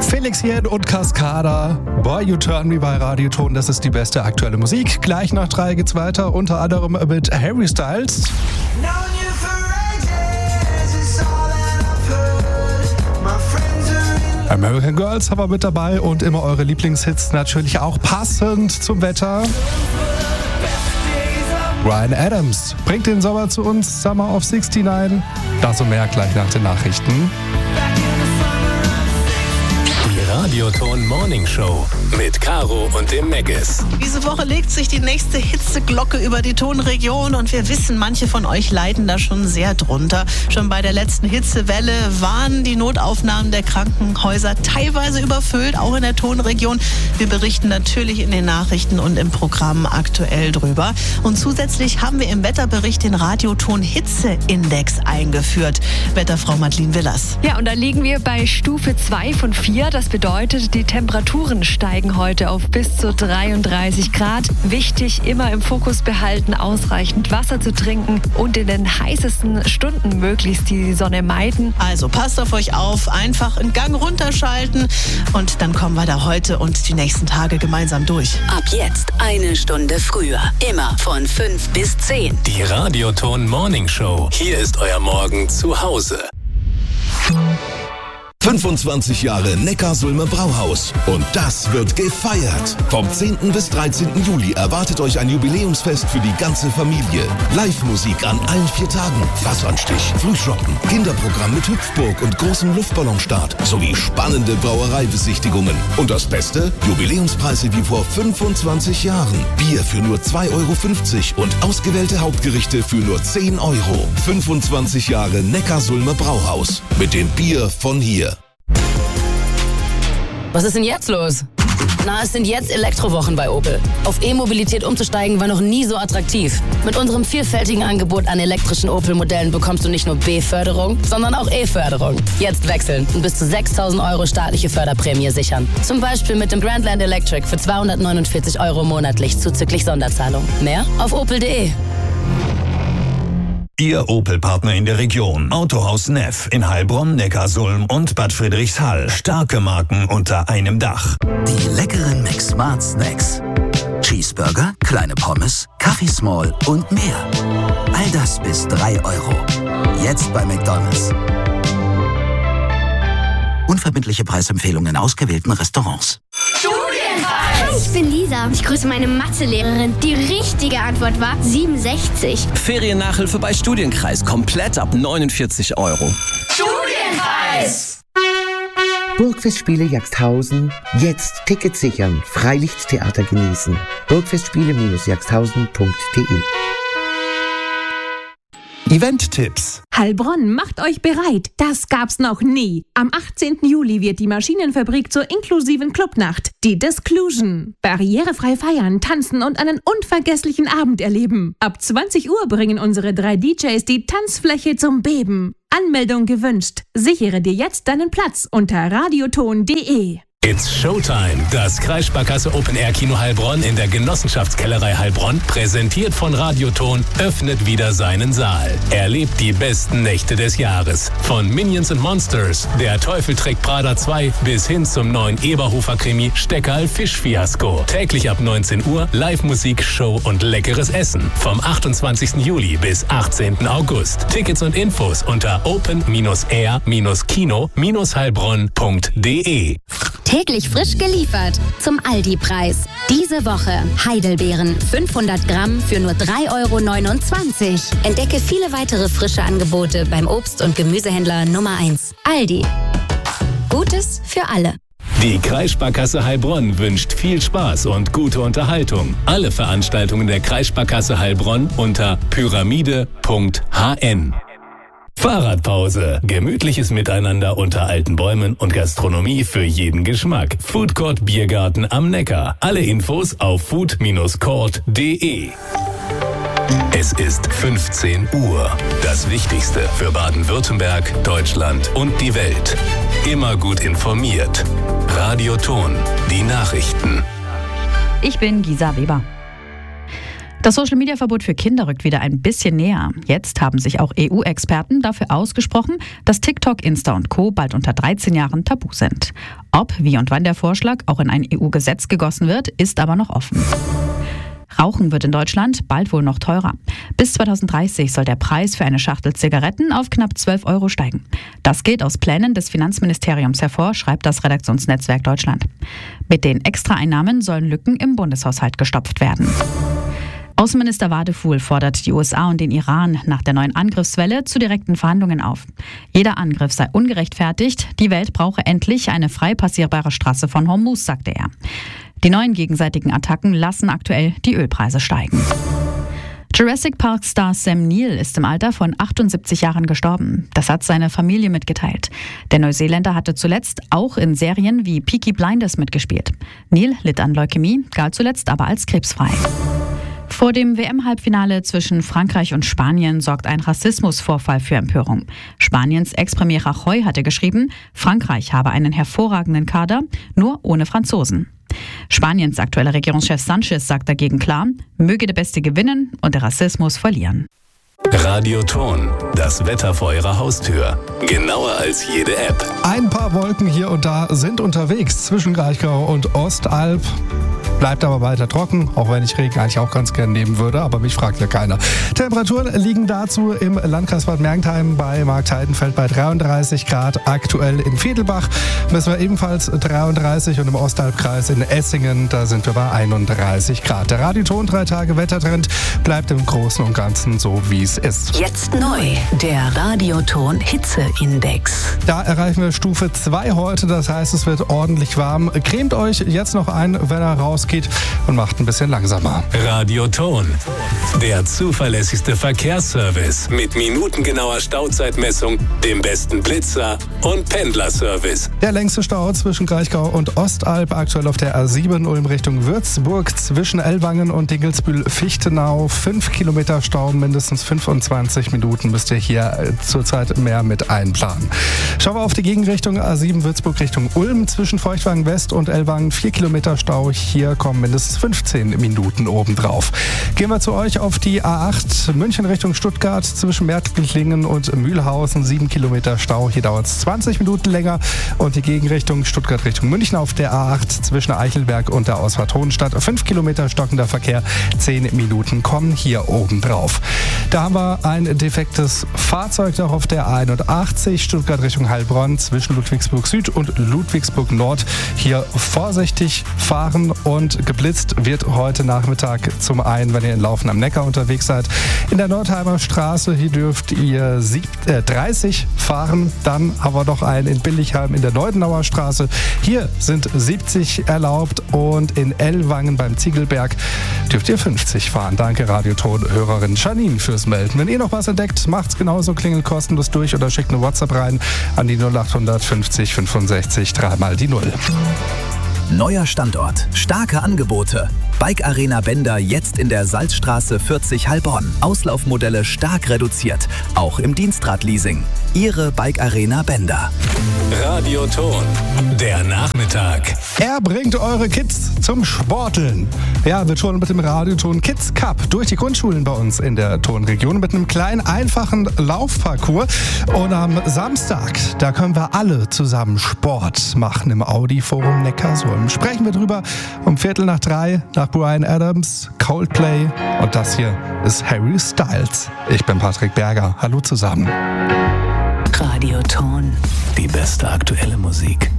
Felix Jähn und Cascada. Boy, You Turn Me bei Radioton. Das ist die beste aktuelle Musik. Gleich nach 3 geht's weiter, unter anderem mit Harry Styles. American Girls haben wir mit dabei und immer eure Lieblingshits natürlich auch passend zum Wetter. Bryan Adams bringt den Sommer zu uns, Summer of 69. Das und mehr gleich nach den Nachrichten. Radioton Morning Show mit Caro und dem Meggis. Diese Woche legt sich die nächste Hitzeglocke über die Tonregion und wir wissen, manche von euch leiden da schon sehr drunter. Schon bei der letzten Hitzewelle waren die Notaufnahmen der Krankenhäuser teilweise überfüllt, auch in der Tonregion. Wir berichten natürlich in den Nachrichten und im Programm aktuell drüber. Und zusätzlich haben wir im Wetterbericht den Radioton Hitzeindex eingeführt. Wetterfrau Madeleine Willers. Ja, und da liegen wir bei Stufe 2 von 4. Das bedeutet, die Temperaturen steigen heute auf bis zu 33 Grad. Wichtig, immer im Fokus behalten, ausreichend Wasser zu trinken und in den heißesten Stunden möglichst die Sonne meiden. Also passt auf euch auf, einfach einen Gang runterschalten und dann kommen wir da heute und die nächsten Tage gemeinsam durch. Ab jetzt 1 Stunde früher, immer von 5 bis 10. Die Radioton Morning Show. Hier ist euer Morgen zu Hause. 25 Jahre Neckarsulmer Brauhaus. Und das wird gefeiert. Vom 10. bis 13. Juli erwartet euch ein Jubiläumsfest für die ganze Familie. Live-Musik an allen 4 Tagen. Wassanstich, Frühschoppen, Kinderprogramm mit Hüpfburg und großem Luftballonstart sowie spannende Brauereibesichtigungen. Und das Beste? Jubiläumspreise wie vor 25 Jahren. Bier für nur 2,50 € und ausgewählte Hauptgerichte für nur 10 €. 25 Jahre Neckarsulmer Brauhaus. Mit dem Bier von hier. Was ist denn jetzt los? Na, es sind jetzt Elektrowochen bei Opel. Auf E-Mobilität umzusteigen war noch nie so attraktiv. Mit unserem vielfältigen Angebot an elektrischen Opel-Modellen bekommst du nicht nur B-Förderung, sondern auch E-Förderung. Jetzt wechseln und bis zu 6.000 € staatliche Förderprämie sichern. Zum Beispiel mit dem Grandland Electric für 249 € monatlich zuzüglich Sonderzahlung. Mehr auf opel.de. Ihr Opel-Partner in der Region. Autohaus Neff in Heilbronn, Neckarsulm und Bad Friedrichshall. Starke Marken unter einem Dach. Die leckeren McSmart Snacks. Cheeseburger, kleine Pommes, Kaffee Small und mehr. All das bis 3 €. Jetzt bei McDonald's. Unverbindliche Preisempfehlungen in ausgewählten Restaurants. Hi, ich bin Lisa. Ich grüße meine Mathelehrerin. Die richtige Antwort war 67. Feriennachhilfe bei Studienkreis. Komplett ab 49 €. Studienkreis! Burgfestspiele Jagsthausen. Jetzt Tickets sichern. Freilichttheater genießen. Burgfestspiele-jagsthausen.de. Event-Tipps. Heilbronn, macht euch bereit. Das gab's noch nie. Am 18. Juli wird die Maschinenfabrik zur inklusiven Clubnacht. Die Disclusion. Barrierefrei feiern, tanzen und einen unvergesslichen Abend erleben. Ab 20 Uhr bringen unsere 3 DJs die Tanzfläche zum Beben. Anmeldung gewünscht. Sichere dir jetzt deinen Platz unter radioton.de. It's Showtime. Das Kreissparkasse Open Air Kino Heilbronn in der Genossenschaftskellerei Heilbronn, präsentiert von Radioton, öffnet wieder seinen Saal. Erlebt die besten Nächte des Jahres. Von Minions & Monsters, Der Teufel trägt Prada 2 bis hin zum neuen Eberhofer-Krimi Steckerl Fischfiasko. Täglich ab 19 Uhr Live-Musik, Show und leckeres Essen. Vom 28. Juli bis 18. August. Tickets und Infos unter open-air-kino-heilbronn.de. Täglich frisch geliefert zum Aldi-Preis. Diese Woche Heidelbeeren 500 Gramm für nur 3,29 €. Entdecke viele weitere frische Angebote beim Obst- und Gemüsehändler Nummer 1. Aldi. Gutes für alle. Die Kreissparkasse Heilbronn wünscht viel Spaß und gute Unterhaltung. Alle Veranstaltungen der Kreissparkasse Heilbronn unter pyramide.hn. Fahrradpause. Gemütliches Miteinander unter alten Bäumen und Gastronomie für jeden Geschmack. Foodcourt Biergarten am Neckar. Alle Infos auf food-court.de. Es ist 15 Uhr. Das Wichtigste für Baden-Württemberg, Deutschland und die Welt. Immer gut informiert. Radioton. Die Nachrichten. Ich bin Gisa Weber. Das Social-Media-Verbot für Kinder rückt wieder ein bisschen näher. Jetzt haben sich auch EU-Experten dafür ausgesprochen, dass TikTok, Insta und Co. bald unter 13 Jahren tabu sind. Ob, wie und wann der Vorschlag auch in ein EU-Gesetz gegossen wird, ist aber noch offen. Rauchen wird in Deutschland bald wohl noch teurer. Bis 2030 soll der Preis für eine Schachtel Zigaretten auf knapp 12 € steigen. Das geht aus Plänen des Finanzministeriums hervor, schreibt das Redaktionsnetzwerk Deutschland. Mit den Extraeinnahmen sollen Lücken im Bundeshaushalt gestopft werden. Außenminister Wadefuhl fordert die USA und den Iran nach der neuen Angriffswelle zu direkten Verhandlungen auf. Jeder Angriff sei ungerechtfertigt, die Welt brauche endlich eine frei passierbare Straße von Hormuz, sagte er. Die neuen gegenseitigen Attacken lassen aktuell die Ölpreise steigen. Jurassic Park-Star Sam Neill ist im Alter von 78 Jahren gestorben. Das hat seine Familie mitgeteilt. Der Neuseeländer hatte zuletzt auch in Serien wie Peaky Blinders mitgespielt. Neill litt an Leukämie, galt zuletzt aber als krebsfrei. Vor dem WM-Halbfinale zwischen Frankreich und Spanien sorgt ein Rassismusvorfall für Empörung. Spaniens Ex-Premier Rajoy hatte geschrieben, Frankreich habe einen hervorragenden Kader, nur ohne Franzosen. Spaniens aktueller Regierungschef Sanchez sagt dagegen klar, möge der Beste gewinnen und der Rassismus verlieren. Radioton, das Wetter vor Ihrer Haustür. Genauer als jede App. Ein paar Wolken hier und da sind unterwegs zwischen Kraichgau und Ostalb. Bleibt aber weiter trocken, auch wenn ich Regen eigentlich auch ganz gern nehmen würde, aber mich fragt ja keiner. Temperaturen liegen dazu im Landkreis Bad Mergentheim bei Marktheidenfeld bei 33 Grad. Aktuell in Vedelbach messen wir ebenfalls 33 und im Ostalbkreis in Essingen, da sind wir bei 31 Grad. Der Radioton 3 Tage Wettertrend bleibt im Großen und Ganzen so, wie es ist. Jetzt neu, der Radioton Hitzeindex. Da erreichen wir Stufe 2 heute, das heißt, es wird ordentlich warm. Cremt euch jetzt noch ein, wenn er rausgeht und macht ein bisschen langsamer. Radioton, der zuverlässigste Verkehrsservice mit minutengenauer Stauzeitmessung, dem besten Blitzer und Pendlerservice. Der längste Stau zwischen Kraichgau und Ostalb, aktuell auf der A7 Ulm Richtung Würzburg, zwischen Ellwangen und Dingelsbühl-Fichtenau. 5 Kilometer Stau, mindestens 25 Minuten müsst ihr hier zurzeit mehr mit einplanen. Schauen wir auf die Gegenrichtung A7 Würzburg Richtung Ulm, zwischen Feuchtwagen West und Ellwangen 4 Kilometer Stau. Hier kommen mindestens 15 Minuten obendrauf. Gehen wir zu euch auf die A8 München Richtung Stuttgart, zwischen Mertlingen und Mühlhausen 7 Kilometer Stau. Hier dauert es 20 Minuten länger. Und die Gegenrichtung Stuttgart Richtung München auf der A8 zwischen Eichelberg und der Ausfahrt Hohenstadt. 5 Kilometer stockender Verkehr, 10 Minuten kommen hier obendrauf. Da haben wir ein defektes Fahrzeug noch auf der A81 Stuttgart Richtung Heilbronn zwischen Ludwigsburg Süd und Ludwigsburg Nord. Hier vorsichtig fahren und geblitzt wird heute Nachmittag zum einen, wenn ihr in Laufen am Neckar unterwegs seid. In der Nordheimer Straße, hier dürft ihr 30 fahren. Dann haben wir noch einen in Billigheim in der Neudenauer Straße. Hier sind 70 erlaubt und in Ellwangen beim Ziegelberg dürft ihr 50 fahren. Danke Radioton-Hörerin Janine fürs Melden. Wenn ihr noch was entdeckt, macht's genauso, klingelt kostenlos durch oder schickt eine WhatsApp rein an die 0800 50 65 3 mal die 0. Neuer Standort, starke Angebote. Bike Arena Bender jetzt in der Salzstraße 40 Heilbronn. Auslaufmodelle stark reduziert, auch im Dienstradleasing. Ihre Bike Arena Bender. Radioton, der Nachmittag. Er bringt eure Kids zum Sporteln. Ja, wird schon mit dem Radioton Kids Cup durch die Grundschulen bei uns in der Tonregion mit einem kleinen, einfachen Laufparcours. Und am Samstag, da können wir alle zusammen Sport machen im Audi-Forum Neckarsulm. Sprechen wir drüber um 2:15 nach Bryan Adams, Coldplay und das hier ist Harry Styles. Ich bin Patrick Berger. Hallo zusammen. Radioton. Die beste aktuelle Musik.